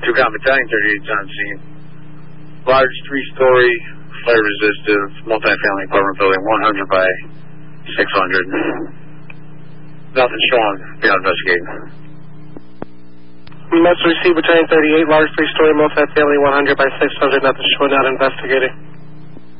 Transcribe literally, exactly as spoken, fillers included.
two count battalion, thirty-eight's on scene. Large three-story, flare-resistive, multi-family apartment building, one hundred by six hundred. Nothing showing. Beyond investigating. Must receive battalion thirty-eight, large three-story, multi-family, one hundred by six hundred. Nothing showing. Out investigating.